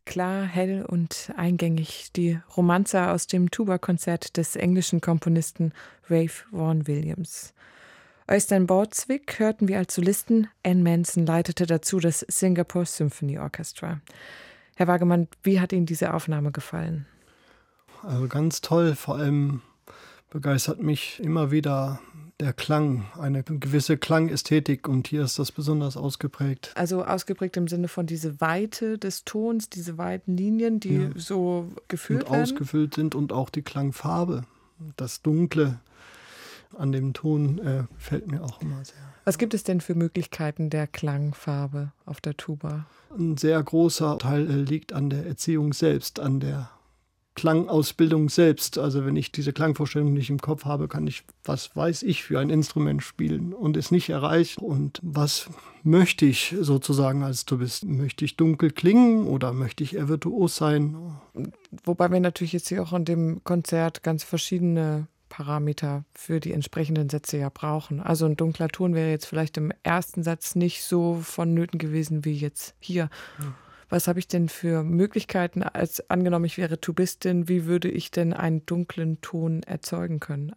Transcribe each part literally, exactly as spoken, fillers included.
Klar, hell und eingängig. Die Romanza aus dem Tuba-Konzert des englischen Komponisten Ralph Vaughan Williams. Øystein Bordsvik hörten wir als Solisten. Ann Manson leitete dazu das Singapore Symphony Orchestra. Herr Wagemann, wie hat Ihnen diese Aufnahme gefallen? Also ganz toll. Vor allem begeistert mich immer wieder der Klang, eine gewisse Klangästhetik, und hier ist das besonders ausgeprägt. Also ausgeprägt im Sinne von diese Weite des Tons, diese weiten Linien, die ja. so geführt und werden? ausgefüllt sind, und auch die Klangfarbe, das Dunkle an dem Ton äh, gefällt mir auch immer sehr. Was gibt es denn für Möglichkeiten der Klangfarbe auf der Tuba? Ein sehr großer Teil äh, liegt an der Erziehung selbst, an der Klangausbildung selbst. Also wenn ich diese Klangvorstellung nicht im Kopf habe, kann ich, was weiß ich, für ein Instrument spielen und es nicht erreiche. Und was möchte ich sozusagen als Tubist? Möchte ich dunkel klingen oder möchte ich eher virtuos sein? Wobei wir natürlich jetzt hier auch in dem Konzert ganz verschiedene Parameter für die entsprechenden Sätze ja brauchen. Also ein dunkler Ton wäre jetzt vielleicht im ersten Satz nicht so vonnöten gewesen wie jetzt hier. Ja. Was habe ich denn für Möglichkeiten, als angenommen, ich wäre Tubistin, wie würde ich denn einen dunklen Ton erzeugen können?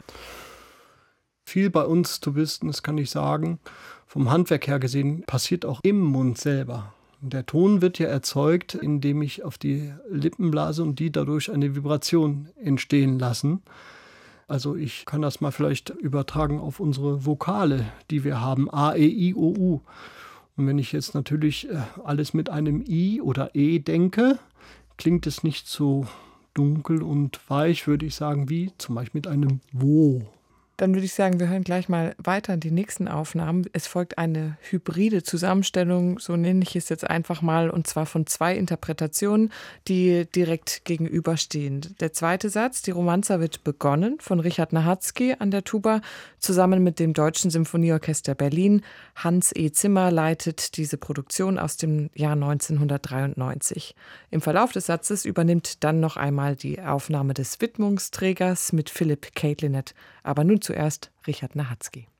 Viel bei uns Tubisten, das kann ich sagen, vom Handwerk her gesehen, passiert auch im Mund selber. Der Ton wird ja erzeugt, indem ich auf die Lippen blase und die dadurch eine Vibration entstehen lassen. Also ich kann das mal vielleicht übertragen auf unsere Vokale, die wir haben, A, E, I, O, U. Und wenn ich jetzt natürlich alles mit einem I oder E denke, klingt es nicht so dunkel und weich, würde ich sagen, wie zum Beispiel mit einem Wo. Dann würde ich sagen, wir hören gleich mal weiter in die nächsten Aufnahmen. Es folgt eine hybride Zusammenstellung, so nenne ich es jetzt einfach mal, und zwar von zwei Interpretationen, die direkt gegenüberstehen. Der zweite Satz, die Romanza, wird begonnen von Richard Nahatzky an der Tuba, zusammen mit dem Deutschen Symphonieorchester Berlin. Hans E. Zimmer leitet diese Produktion aus dem Jahr neunzehnhundertdreiundneunzig. Im Verlauf des Satzes übernimmt dann noch einmal die Aufnahme des Widmungsträgers mit Philipp Caitlinet. Aber nun zuerst Richard Nahatzky.